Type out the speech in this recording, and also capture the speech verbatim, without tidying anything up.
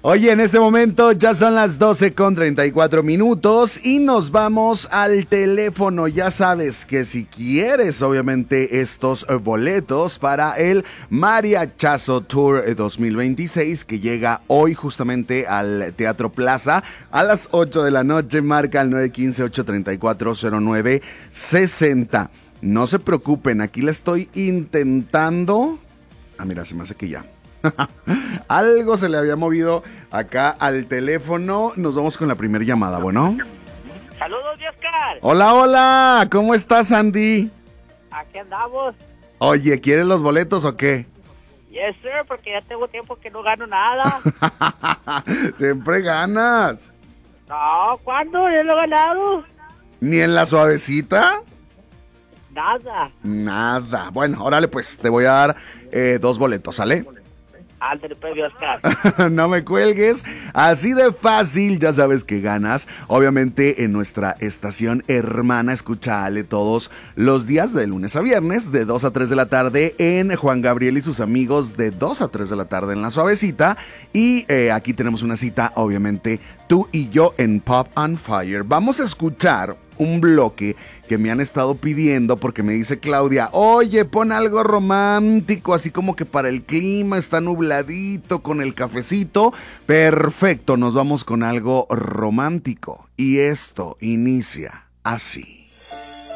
Oye, en este momento ya son las doce con treinta y cuatro minutos y nos vamos al teléfono. Ya sabes que si quieres, obviamente, estos boletos para el Mariachazo Tour dos mil veintiséis que llega hoy justamente al Teatro Plaza a las ocho de la noche, marca el nueve uno cinco, ocho tres cuatro, cero nueve seis cero. No se preocupen, aquí la estoy intentando. Ah, mira, se me hace que ya. Algo se le había movido acá al teléfono. Nos vamos con la primera llamada, ¿bueno? Saludos, Oscar. Hola, hola. ¿Cómo estás, Andy? Aquí andamos. Oye, ¿quieres los boletos o qué? Yes, sir, porque ya tengo tiempo que no gano nada. Siempre ganas. No, ¿cuándo? Yo lo he ganado. ¿Ni en la suavecita? Nada. Nada. Bueno, órale, pues te voy a dar eh, dos boletos, ¿sale? Ándale, pues, Oscar. No me cuelgues. Así de fácil, ya sabes que ganas. Obviamente en nuestra estación hermana, escúchale todos los días de lunes a viernes, de dos a tres de la tarde en Juan Gabriel y sus amigos, de dos a tres de la tarde en La Suavecita. Y eh, aquí tenemos una cita, obviamente, tú y yo en Pop on Fire. Vamos a escuchar un bloque que me han estado pidiendo porque me dice Claudia, oye, pon algo romántico, así como que para el clima está nubladito con el cafecito. Perfecto, nos vamos con algo romántico y esto inicia así.